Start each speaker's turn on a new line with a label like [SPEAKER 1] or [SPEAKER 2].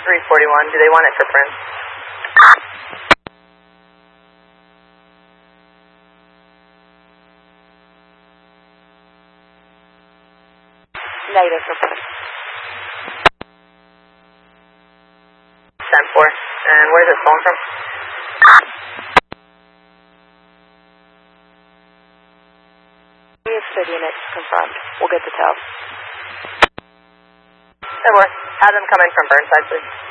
[SPEAKER 1] 341. Do they want it for Prince?
[SPEAKER 2] Negative for Prince.
[SPEAKER 1] 10-4. And where's it stolen from?
[SPEAKER 2] We have city units confirmed. We'll get the tow.
[SPEAKER 1] 10-4. Have them come in from Burnside, please.